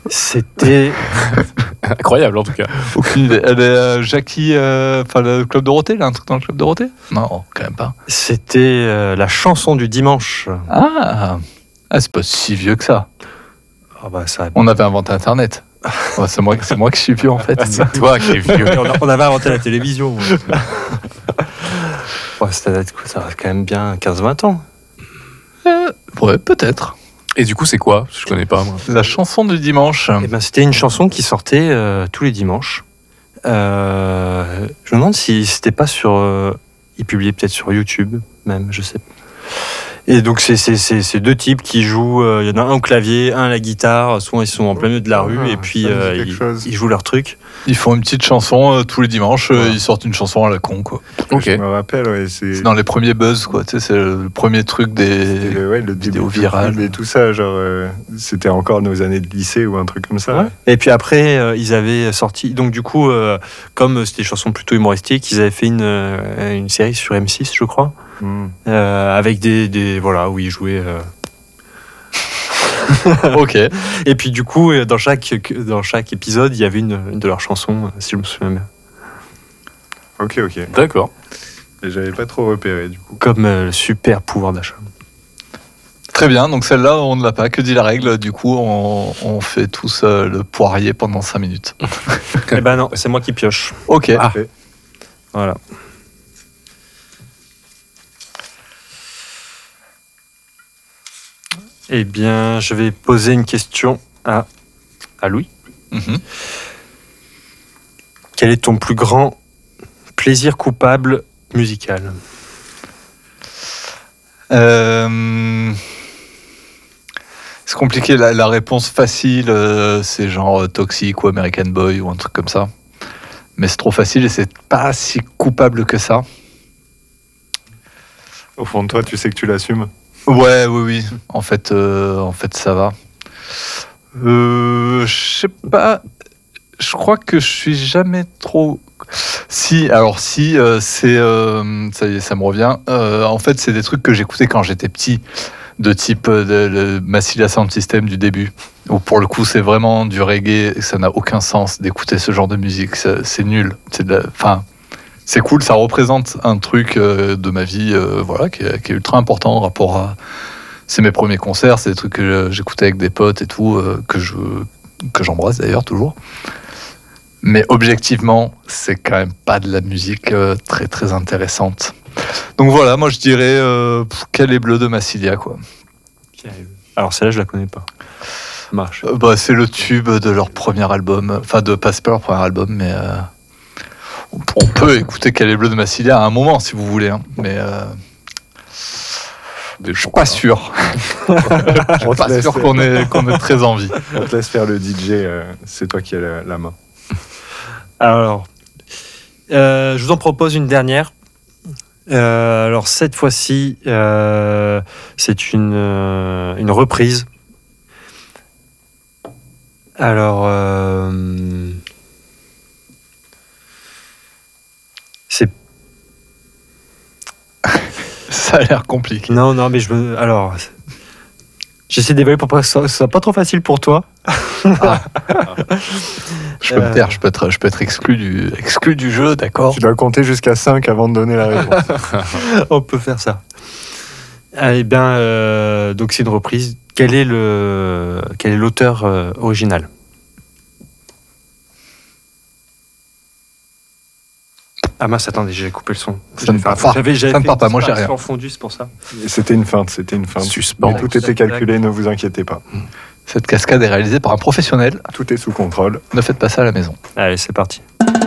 C'était incroyable en tout cas. Aucune idée. Elle est Jackie, le Club Dorothée, là, un truc dans le Club Dorothée ? Non, quand même pas. C'était la chanson du dimanche. Ah, c'est pas si vieux que ça. Ah bah ça. On avait inventé Internet. Ouais, c'est moi qui suis vieux en fait. C'est toi qui es vieux. On avait inventé la télévision. Ouais, ça reste quand même bien 15-20 ans. Ouais, peut-être. Et du coup, c'est quoi ? Je connais pas moi. La chanson du dimanche. Eh ben, c'était une chanson qui sortait tous les dimanches. Je me demande si c'était pas sur. Il publiait peut-être sur YouTube, même, je sais pas. Et donc, c'est deux types qui jouent. Il y en a un au clavier, un à la guitare. Souvent, ils sont en plein milieu de la rue et puis ils jouent leur truc. Ils font une petite chanson tous les dimanches. Ils sortent une chanson à la con, quoi. Ok. Je me rappelle, ouais, c'est dans les premiers buzz, quoi. Tu sais, c'est le premier truc des le vidéos début virales. et tout ça, genre c'était encore nos années de lycée ou un truc comme ça. Ouais. Et puis après, ils avaient sorti. Donc, du coup, comme c'était des chansons plutôt humoristiques, ils avaient fait une série sur M6, je crois. Avec des voilà, où ils jouaient. Ok. Et puis du coup, dans chaque épisode, il y avait une de leurs chansons, si je me souviens bien. Ok. D'accord. Et j'avais pas trop repéré du coup. Comme le super pouvoir d'achat. Très bien, donc celle-là, on ne l'a pas. Que dit la règle ? Du coup, on fait tous le poirier pendant 5 minutes. Eh ben non, c'est moi qui pioche. Ok. Ah. Voilà. Eh bien, je vais poser une question à Louis. Mm-hmm. Quel est ton plus grand plaisir coupable musical ? C'est compliqué. La réponse facile, c'est genre Toxic ou American Boy ou un truc comme ça. Mais c'est trop facile et c'est pas si coupable que ça. Au fond de toi, tu sais que tu l'assumes. Ouais, oui. En fait, ça va. Je sais pas. Je crois que je suis jamais trop. Si, c'est. Ça y est, ça me revient. En fait, c'est des trucs que j'écoutais quand j'étais petit, de type le Massilia Sound System du début. Où pour le coup, c'est vraiment du reggae et ça n'a aucun sens d'écouter ce genre de musique. C'est nul. C'est cool, ça représente un truc de ma vie qui est ultra important en rapport à... C'est mes premiers concerts, c'est des trucs que j'écoutais avec des potes et tout, que j'embrasse d'ailleurs toujours. Mais objectivement, c'est quand même pas de la musique très très intéressante. Donc voilà, moi je dirais Quel est bleu de Massilia, quoi. Alors celle-là, je la connais pas. Marche. C'est le tube de leur premier album, enfin de pas leur premier album, mais... On peut écouter Quel est bleu de Massilia à un moment si vous voulez, hein. Mais je suis pas sûr. Je suis pas sûr qu'on ait très envie. On te laisse faire le DJ, c'est toi qui as la main. Alors, je vous en propose une dernière. Alors cette fois-ci, c'est une reprise. Alors, c'est... Ça a l'air compliqué. Non, mais alors, j'essaie d'évaluer pour que ça soit pas trop facile pour toi. Je peux me taire, je peux être exclu du jeu, d'accord. Tu dois compter jusqu'à 5 avant de donner la réponse. On peut faire ça. Eh bien, donc c'est une reprise. Quel est l'auteur original ? Ah mince, attendez, j'ai coupé le son. Ça ne part pas. Ça ne part pas, moi j'ai rien. Fondu, c'est pour ça. C'était une feinte. Suspens. Mais tout était calculé, ne vous inquiétez pas. Cette cascade est réalisée par un professionnel. Tout est sous contrôle. Ne faites pas ça à la maison. Allez, c'est parti.